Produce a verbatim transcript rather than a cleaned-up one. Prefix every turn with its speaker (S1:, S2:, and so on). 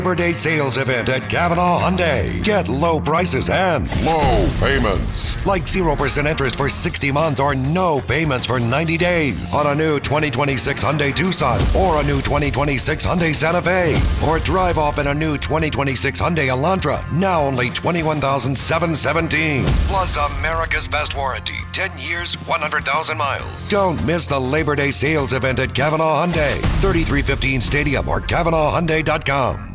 S1: Labor Day sales event at Cavanaugh Hyundai. Get low prices and low payments. Like zero percent interest for sixty months or no payments for ninety days. On a new twenty twenty-six Hyundai Tucson or a new twenty twenty-six Hyundai Santa Fe. Or drive off in a new twenty twenty-six Hyundai Elantra. Now only twenty-one thousand seven hundred seventeen dollars. Plus America's best warranty. ten years, one hundred thousand miles. Don't miss the Labor Day sales event at Cavanaugh Hyundai. thirty-three fifteen Stadium or Cavanaugh Hyundai dot com.